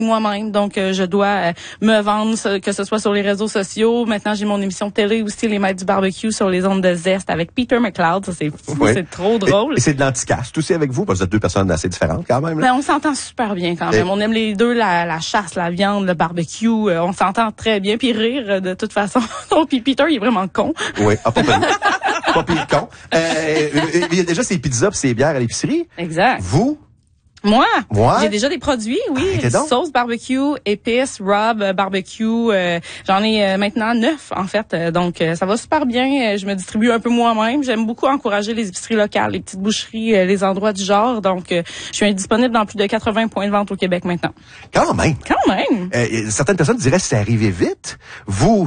moi-même. Donc, je dois me vendre, que ce soit sur les réseaux sociaux. Maintenant, j'ai mon émission de télé aussi, Les Maîtres du barbecue sur les ondes de Zest avec Peter McLeod. Ça, c'est fou, c'est trop drôle. Et c'est de l'anticaste aussi avec vous, parce que vous êtes deux personnes assez différentes quand même. Là. Ben, on s'entend super bien quand même. On aime les deux, la chasse, la viande, le barbecue. On s'entend très bien. Puis rire, de toute façon. Puis Peter, il est vraiment con. Oui, pas pire con. Il y a déjà ses pizzas et ses bières à l'épicerie. Exact. Vous? Moi, j'ai déjà des produits, oui. Sauce barbecue, épices, rub, barbecue. J'en ai maintenant 9, en fait. Donc, ça va super bien. Je me distribue un peu moi-même. J'aime beaucoup encourager les épiceries locales, les petites boucheries, les endroits du genre. Donc, je suis disponible dans plus de 80 points de vente au Québec maintenant. Quand même. Certaines personnes diraient que c'est arrivé vite. Vous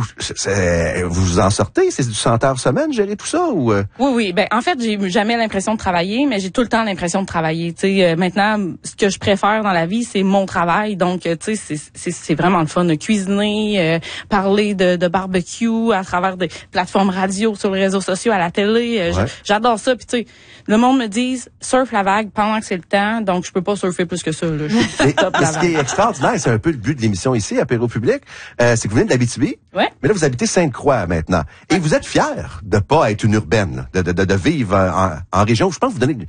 en sortez? C'est du 100 heures semaine, gérer tout ça? Ou Oui. Ben, en fait, j'ai jamais l'impression de travailler, mais j'ai tout le temps l'impression de travailler. Tu sais, maintenant, ce que je préfère dans la vie, c'est mon travail. Donc, tu sais, c'est vraiment le fun de cuisiner, parler de barbecue à travers des plateformes radio, sur les réseaux sociaux, à la télé. J'adore ça. Puis, tu sais, le monde me dit, surfe la vague pendant que c'est le temps. Donc, je peux pas surfer plus que ça. Là. Ce qui est extraordinaire, c'est un peu le but de l'émission ici, Apéro Public, c'est que vous venez de l'Abitibi. Ouais. Mais là, vous habitez Sainte-Croix maintenant. Et vous êtes fier de pas être une urbaine, de vivre en région. Je pense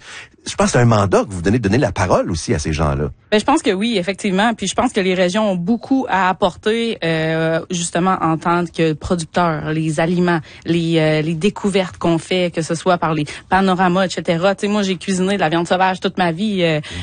que c'est un mandat que vous donnez de donner la parole aussi à ces gens-là. Ben, je pense que oui, effectivement. Puis je pense que les régions ont beaucoup à apporter, justement, en tant que producteurs, les aliments, les découvertes qu'on fait, que ce soit par les panoramas, etc. Tu sais, moi, j'ai cuisiné de la viande sauvage toute ma vie,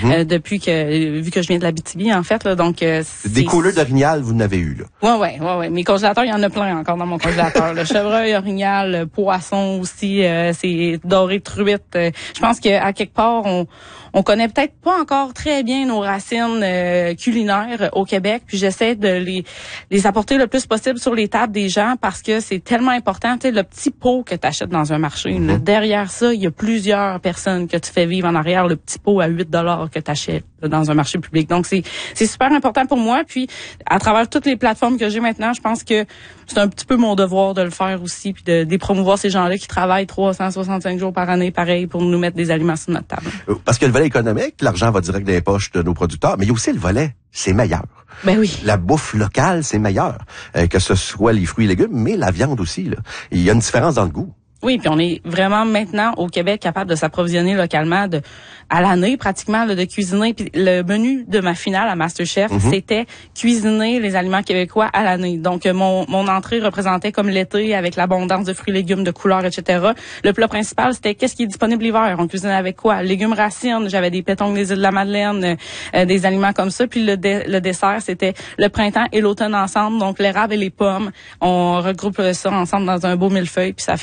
vu que je viens de l'Abitibi, en fait. Là, donc, des couleurs d'orignal, vous en avez eu, là. Ouais. Mes congélateurs, il y en a plein encore dans mon congélateur. Le chevreuil, orignal, poisson aussi, c'est doré, truite. Je pense qu'à quelque part, on connaît peut-être pas encore très bien nos racines culinaires au Québec, puis j'essaie de les apporter le plus possible sur les tables des gens parce que c'est tellement important. Tu sais, le petit pot que tu achètes dans un marché, là, derrière ça, il y a plusieurs personnes que tu fais vivre en arrière, le petit pot à 8$ que tu achètes dans un marché public. Donc, c'est super important pour moi. Puis, à travers toutes les plateformes que j'ai maintenant, je pense que c'est un petit peu mon devoir de le faire aussi, puis de promouvoir ces gens-là qui travaillent 365 jours par année, pareil, pour nous mettre des aliments sur notre table. Parce que le volet économique, l'argent va direct dans les poches de nos producteurs, mais il y a aussi le volet, c'est meilleur. Ben oui. La bouffe locale, c'est meilleur. Que ce soit les fruits et légumes, mais la viande aussi, là. Il y a une différence dans le goût. Oui, puis on est vraiment maintenant au Québec capable de s'approvisionner localement à l'année pratiquement de cuisiner. Puis le menu de ma finale à MasterChef, c'était cuisiner les aliments québécois à l'année. Donc mon entrée représentait comme l'été avec l'abondance de fruits et légumes de couleurs, etc. Le plat principal, c'était qu'est-ce qui est disponible l'hiver. On cuisinait avec quoi? Légumes racines, j'avais des pétons des îles de la Madeleine, des aliments comme ça. Puis le dessert, c'était le printemps et l'automne ensemble. Donc l'érable et les pommes, on regroupe ça ensemble dans un beau millefeuille. Puis ça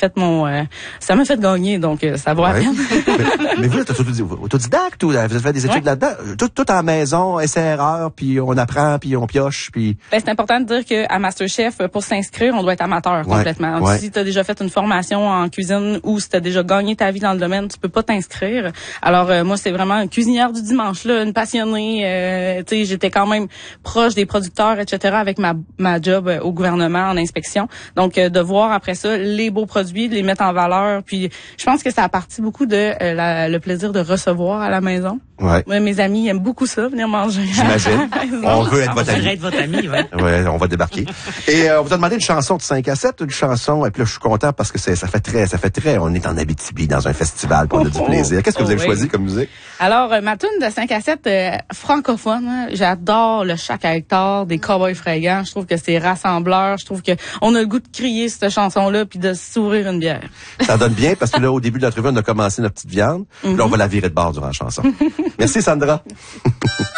m'a fait gagner, donc ça vaut la peine. mais vous êtes autodidacte ou vous avez fait des études là-dedans? Tout à la maison, essai-erreur, puis on apprend, puis on pioche, puis... Ben, c'est important de dire qu'à MasterChef, pour s'inscrire, on doit être amateur complètement. Si tu as déjà fait une formation en cuisine ou si tu as déjà gagné ta vie dans le domaine, tu peux pas t'inscrire. Alors, moi, c'est vraiment une cuisinière du dimanche, là, une passionnée. Tu sais, j'étais quand même proche des producteurs, etc., avec ma job au gouvernement en inspection. Donc, de voir après ça les beaux produits, de les mettre en valeur. Puis je pense que ça a parti beaucoup de le plaisir de recevoir à la maison. Ouais. Mes amis aiment beaucoup ça, venir manger. J'imagine. On veut être votre ami. Être votre ami, ouais. Ouais, on va débarquer. Et on vous a demandé une chanson de 5 à 7, une chanson, et puis là, je suis content parce que ça fait très, on est en Abitibi dans un festival, pour on a du plaisir. Qu'est-ce que vous avez choisi comme musique? Alors, ma tune de 5 à 7, francophone, hein, j'adore le Chac à Hector des Cowboys Fringants. Je trouve que c'est rassembleur. Je trouve que on a le goût de crier cette chanson-là puis de s'ouvrir une bière. Ça donne bien parce que là, au début de l'entrevue, on a commencé notre petite viande. Puis là, on va la virer de bord durant la chanson. Merci, Sandra.